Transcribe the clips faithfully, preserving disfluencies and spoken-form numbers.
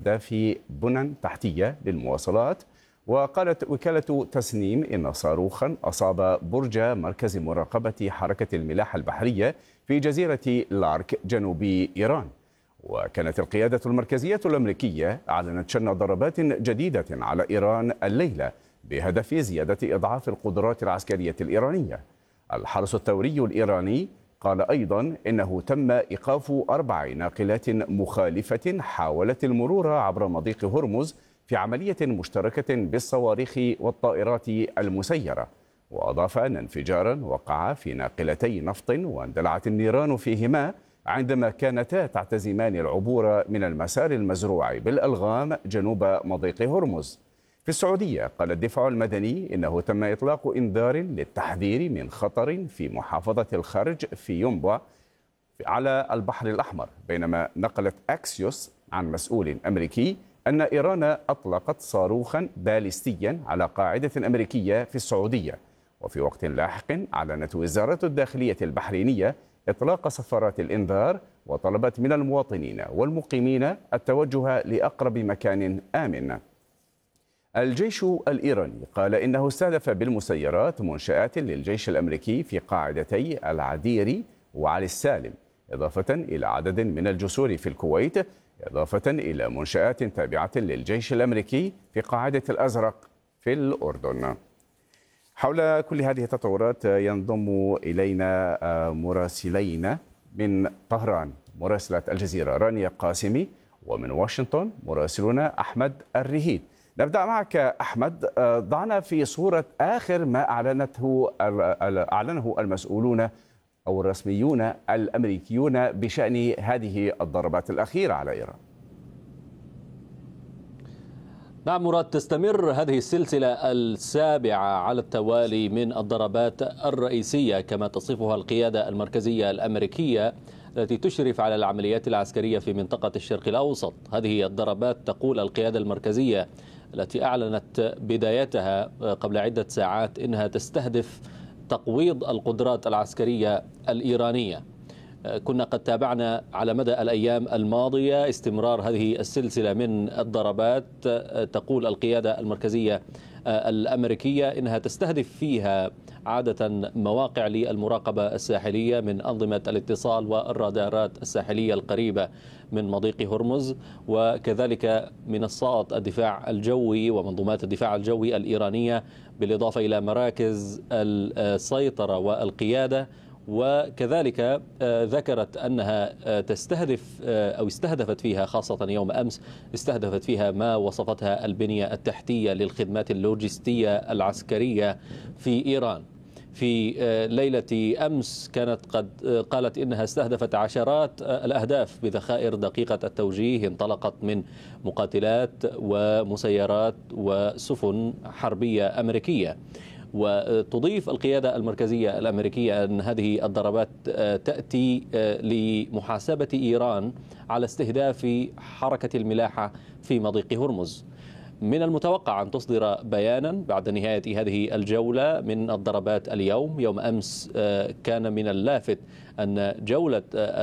أهداف بنى تحتية للمواصلات. وقالت وكالة تسنيم إن صاروخا أصاب برج مركز مراقبة حركة الملاحة البحرية في جزيرة لارك جنوب إيران. وكانت القيادة المركزية الأمريكية أعلنت شن ضربات جديدة على إيران الليلة بهدف زيادة إضعاف القدرات العسكرية الإيرانية. الحرس الثوري الإيراني قال أيضا إنه تم إيقاف أربع ناقلات مخالفة حاولت المرور عبر مضيق هرمز في عملية مشتركة بالصواريخ والطائرات المسيرة. وأضاف أن انفجارا وقع في ناقلتي نفط واندلعت النيران فيهما عندما كانتا تعتزمان العبور من المسار المزروع بالألغام جنوب مضيق هرمز. في السعودية قال الدفاع المدني إنه تم إطلاق إنذار للتحذير من خطر في محافظة الخرج في ينبع على البحر الأحمر، بينما نقلت أكسيوس عن مسؤول أمريكي أن إيران أطلقت صاروخا باليستيا على قاعدة أمريكية في السعودية. وفي وقت لاحق أعلنت وزارة الداخلية البحرينية إطلاق صفارات الإنذار وطلبت من المواطنين والمقيمين التوجه لأقرب مكان آمن. الجيش الإيراني قال إنه استهدف بالمسيرات منشآت للجيش الأمريكي في قاعدتي العديري وعلي السالم، إضافة إلى عدد من الجسور في الكويت، إضافة إلى منشآت تابعة للجيش الأمريكي في قاعدة الأزرق في الأردن. حول كل هذه التطورات ينضم إلينا مراسلين من طهران مراسلة الجزيرة رانيا قاسمي، ومن واشنطن مراسلنا أحمد الرهيد. نبدأ معك أحمد، ضعنا في صورة آخر ما أعلنته أعلنه المسؤولون أو الرسميون الأمريكيون بشأن هذه الضربات الأخيرة على إيران. نعم مراد، تستمر هذه السلسلة السابعة على التوالي من الضربات الرئيسية كما تصفها القيادة المركزية الأمريكية التي تشرف على العمليات العسكرية في منطقة الشرق الأوسط. هذه الضربات تقول القيادة المركزية التي أعلنت بدايتها قبل عدة ساعات إنها تستهدف تقويض القدرات العسكرية الإيرانية. كنا قد تابعنا على مدى الأيام الماضية استمرار هذه السلسلة من الضربات. تقول القيادة المركزية الأمريكية إنها تستهدف فيها عادة مواقع للمراقبة الساحلية من أنظمة الاتصال والرادارات الساحلية القريبة من مضيق هرمز، وكذلك منصات الدفاع الجوي ومنظومات الدفاع الجوي الإيرانية، بالإضافة إلى مراكز السيطرة والقيادة. وكذلك ذكرت أنها تستهدف أو استهدفت فيها خاصة يوم أمس استهدفت فيها ما وصفتها البنية التحتية للخدمات اللوجستية العسكرية في إيران. في ليلة أمس كانت قد قالت إنها استهدفت عشرات الأهداف بذخائر دقيقة التوجيه انطلقت من مقاتلات ومسيرات وسفن حربية أمريكية. وتضيف القيادة المركزية الأمريكية أن هذه الضربات تأتي لمحاسبة إيران على استهداف حركة الملاحة في مضيق هرمز. من المتوقع أن تصدر بيانا بعد نهاية هذه الجولة من الضربات اليوم. يوم أمس كان من اللافت أن جولة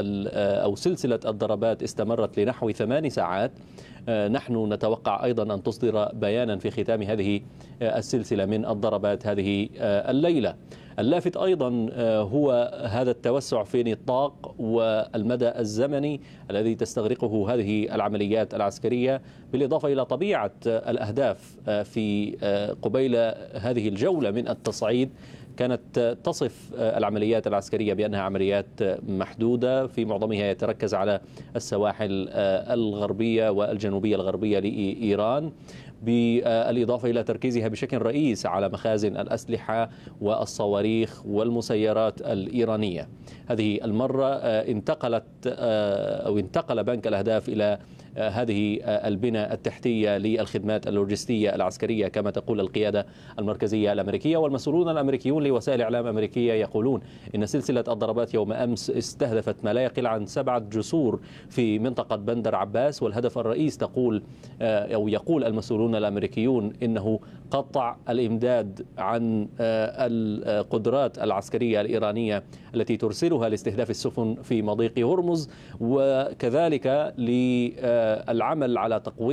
أو سلسلة الضربات استمرت لنحو ثمان ساعات. نحن نتوقع أيضا أن تصدر بيانا في ختام هذه السلسلة من الضربات هذه الليلة. اللافت أيضا هو هذا التوسع في نطاق والمدى الزمني الذي تستغرقه هذه العمليات العسكرية، بالإضافة إلى طبيعة الأهداف. في قبيل هذه الجولة من التصعيد كانت تصف العمليات العسكرية بأنها عمليات محدودة، في معظمها يتركز على السواحل الغربية والجنوبية الغربية لإيران، بالإضافة إلى تركيزها بشكل رئيس على مخازن الأسلحة والصواريخ والمسيرات الإيرانية. هذه المرة انتقلت أو انتقل بنك الأهداف إلى هذه البنى التحتية للخدمات اللوجستية العسكرية كما تقول القيادة المركزية الأمريكية. والمسؤولون الأمريكيون لوسائل إعلام أمريكية يقولون إن سلسلة الضربات يوم أمس استهدفت ما لا يقل عن سبعة جسور في منطقة بندر عباس، والهدف الرئيس تقول أو يقول المسؤولون الأمريكيون إنه قطع الإمداد عن القدرات العسكرية الإيرانية التي ترسلها لاستهداف السفن في مضيق هرمز، وكذلك للعمل على تقويض